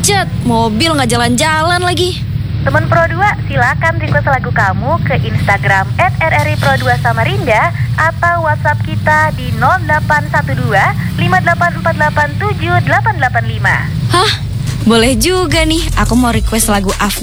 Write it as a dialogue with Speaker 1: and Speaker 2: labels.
Speaker 1: macet, mobil nggak jalan-jalan lagi.
Speaker 2: Teman Pro 2, silakan request lagu kamu ke Instagram @rripro2 Samarinda atau WhatsApp kita di 0812 58487 885.
Speaker 1: Hah? Boleh juga nih, aku mau request lagu Afgan